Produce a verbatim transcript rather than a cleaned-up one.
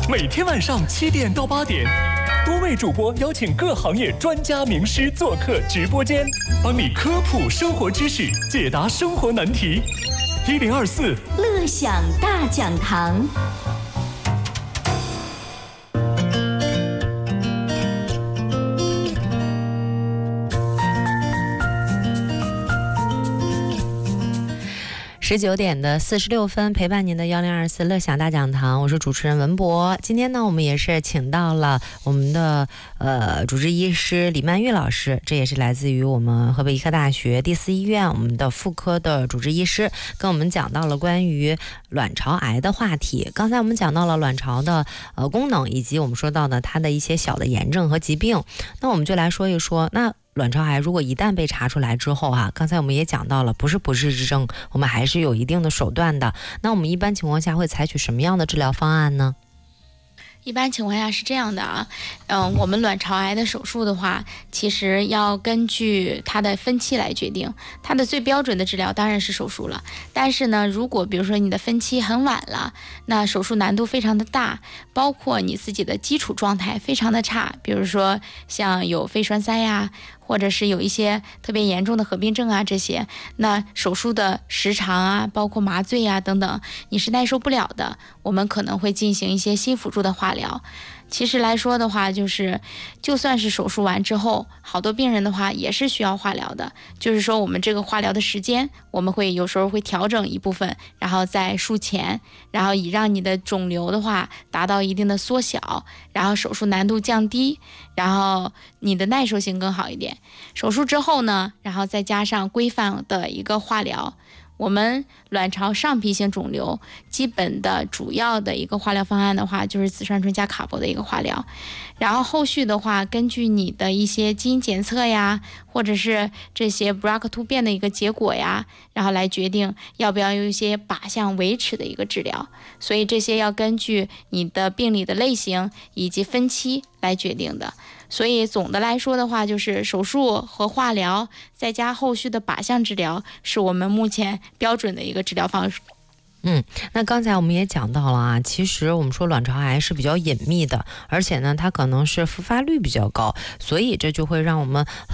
每天晚上七点到八点，多位主播邀请各行业专家名师做客直播间，帮你科普生活知识，解答生活难题。一零二四乐享大讲堂。 十九点的四十六分，陪伴您的幺零二四乐享大讲堂，我是主持人文博。今天呢，我们也是请到了我们的呃主治医师李曼玉老师，这也是来自于我们河北医科大学第四医院我们的妇科的主治医师，跟我们讲到了关于卵巢癌的话题。刚才我们讲到了卵巢的呃功能，以及我们说到呢它的一些小的炎症和疾病。那我们就来说一说，那卵巢癌如果一旦被查出来之后哈、啊，刚才我们也讲到了，不是不治之症，我们还是有一定的手段的。那我们一般情况下会采取什么样的治疗方案呢？ 一般情况下是这样的啊，嗯，我们卵巢癌的手术的话，其实要根据它的分期来决定。它的最标准的治疗当然是手术了，但是呢，如果比如说你的分期很晚了，那手术难度非常的大，包括你自己的基础状态非常的差，比如说像有肺栓塞呀，或者是有一些特别严重的合并症啊，这些，那手术的时长啊，包括麻醉啊等等，你是耐受不了的，我们可能会进行一些新辅助的化疗。其实来说的话，就是就算是手术完之后，好多病人的话也是需要化疗的，就是说我们这个化疗的时间，我们会有时候会调整一部分，然后在术前，然后以让你的肿瘤的话达到一定的缩小，然后手术难度降低，然后你的耐受性更好一点。手术之后呢，然后再加上规范的一个化疗。我们卵巢上皮性肿瘤基本的主要的一个化疗方案的话，就是紫杉醇加卡铂的一个化疗。然后后续的话，根据你的一些基因检测呀，或者是这些 B R C A 突变的一个结果呀，然后来决定要不要有一些靶向维持的一个治疗。所以这些要根据你的病理的类型以及分期来决定的。所以总的来说的话，就是手术和化疗再加后续的靶向治疗，是我们目前标准的一个治疗方式。 嗯，那刚才我们也讲到了啊，其实我们说卵巢癌是比较隐秘的，而且呢，它可能是复发率比较高，所以这就会让我们